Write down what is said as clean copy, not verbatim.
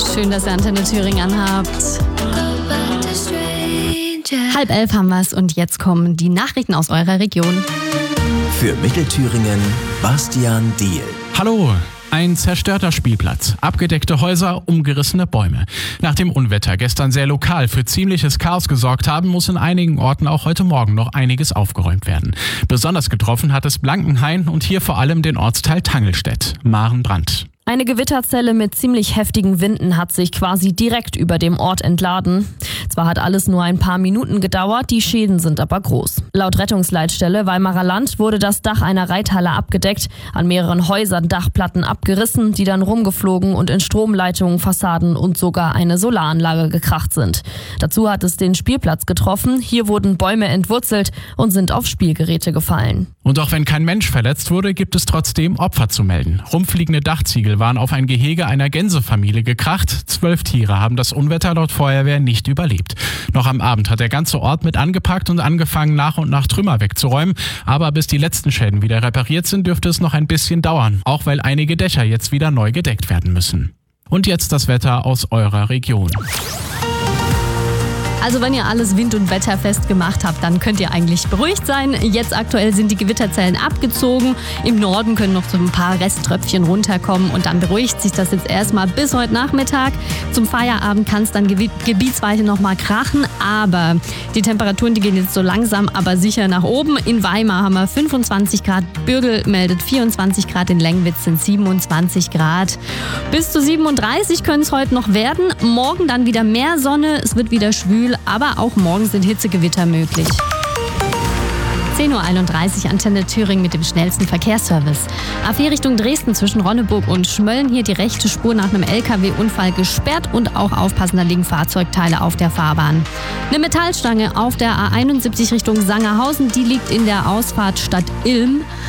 Schön, dass ihr Antenne Thüringen anhabt. 10:30 haben wir es und jetzt kommen die Nachrichten aus eurer Region. Für Mittelthüringen, Bastian Diehl. Hallo! Ein zerstörter Spielplatz, abgedeckte Häuser, umgerissene Bäume. Nach dem Unwetter gestern sehr lokal für ziemliches Chaos gesorgt haben, muss in einigen Orten auch heute Morgen noch einiges aufgeräumt werden. Besonders getroffen hat es Blankenhain und hier vor allem den Ortsteil Tangelstedt. Maren Brandt. Eine Gewitterzelle mit ziemlich heftigen Winden hat sich quasi direkt über dem Ort entladen. Zwar hat alles nur ein paar Minuten gedauert, die Schäden sind aber groß. Laut Rettungsleitstelle Weimarer Land wurde das Dach einer Reithalle abgedeckt, an mehreren Häusern Dachplatten abgerissen, die dann rumgeflogen und in Stromleitungen, Fassaden und sogar eine Solaranlage gekracht sind. Dazu hat es den Spielplatz getroffen, hier wurden Bäume entwurzelt und sind auf Spielgeräte gefallen. Und auch wenn kein Mensch verletzt wurde, gibt es trotzdem Opfer zu melden. Rumfliegende Dachziegel waren auf ein Gehege einer Gänsefamilie gekracht. 12 Tiere haben das Unwetter laut Feuerwehr nicht überlebt. Noch am Abend hat der ganze Ort mit angepackt und angefangen, nach und nach Trümmer wegzuräumen. Aber bis die letzten Schäden wieder repariert sind, dürfte es noch ein bisschen dauern. Auch weil einige Dächer jetzt wieder neu gedeckt werden müssen. Und jetzt das Wetter aus eurer Region. Also wenn ihr alles wind- und wetterfest gemacht habt, dann könnt ihr eigentlich beruhigt sein. Jetzt aktuell sind die Gewitterzellen abgezogen. Im Norden können noch so ein paar Resttröpfchen runterkommen und dann beruhigt sich das jetzt erstmal bis heute Nachmittag. Zum Feierabend kann es dann gebietsweise nochmal krachen, aber die Temperaturen, die gehen jetzt so langsam, aber sicher nach oben. In Weimar haben wir 25 Grad, Bürgel meldet 24 Grad, in Lengwitz sind 27 Grad. Bis zu 37 können es heute noch werden. Morgen dann wieder mehr Sonne, es wird wieder schwül. Aber auch morgen sind Hitzegewitter möglich. 10:31 Uhr Antenne Thüringen mit dem schnellsten Verkehrsservice. A4 Richtung Dresden zwischen Ronneburg und Schmölln. Hier die rechte Spur nach einem LKW-Unfall gesperrt und auch aufpassen, da liegen Fahrzeugteile auf der Fahrbahn. Eine Metallstange auf der A71 Richtung Sangerhausen, die liegt in der Ausfahrt Stadt Ilm.